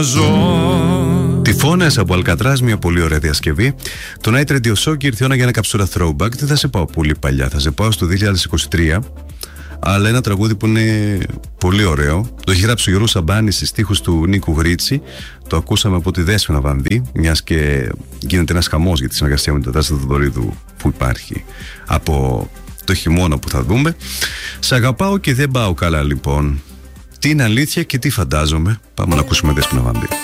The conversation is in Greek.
Τυφώνες από Αλκατράς, μια πολύ ωραία διασκευή. Το Night Radio Show και ήρθε η ώρα για ένα καψούρα throwback. Δεν θα σε πάω πολύ παλιά, θα σε πάω στο 2023. Αλλά ένα τραγούδι που είναι πολύ ωραίο. Το έχει γράψει ο Γιώργος Σαμπάνης στις στίχους του Νίκου Γρίτσι. Το ακούσαμε από τη Δέσποινα Βανδύ, μιας και γίνεται ένας χαμός για τη συνεργασία με τον Τάσο Θεοδωρίδου που υπάρχει από το χειμώνα που θα δούμε. Σ' αγαπάω και δεν πάω καλά, λοιπόν. Τι είναι αλήθεια και τι φαντάζομαι. Πάμε να ακούσουμε Δέσποινα Βανδύ.